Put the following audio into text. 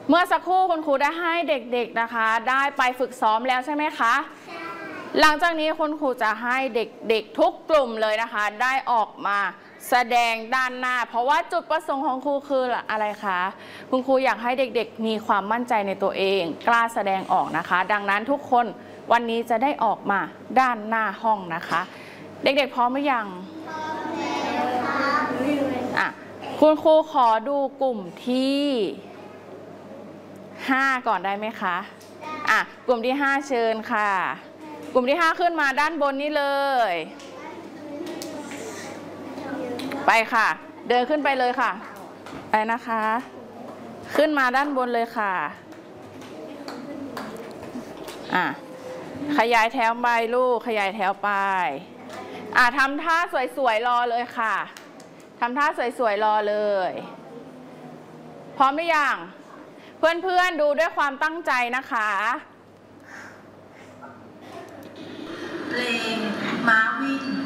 เมื่อสักครู่คุณครูได้ให้เด็กๆนะคะได้ไปฝึกซ้อมแล้วใช่ไหมคะหลังจากนี้คุณครูจะให้เด็กๆทุกกลุ่มเลยนะคะได้ออกมาแสดงด้านหน้าเพราะว่าจุดประสงค์ของครูคืออะไรคะคุณครูอยากให้เด็กๆมีความมั่นใจในตัวเองกล้าแสดงออกนะคะดังนั้นทุกคนวันนี้จะได้ออกมาด้านหน้าห้องนะคะเด็กๆพร้อมหรือยังพร้อมแล้วค่ะคุณครูขอดูกลุ่มที่5ก่อนได้ไหมคะกลุ่มที่5เชิญค่ะกลุ่มที่5ขึ้นมาด้านบนนี้เลยไปค่ะเดินขึ้นไปเลยค่ะไปนะคะขึ้นมาด้านบนเลยค่ะขยายแถวไปลูกขยายแถวไปทำท่าสวยๆรอเลยค่ะทำท่าสวยๆรอเลยพร้อมหรือยังเพื่อนๆดูด้วยความตั้งใจนะคะเพลงม้าวิ่ง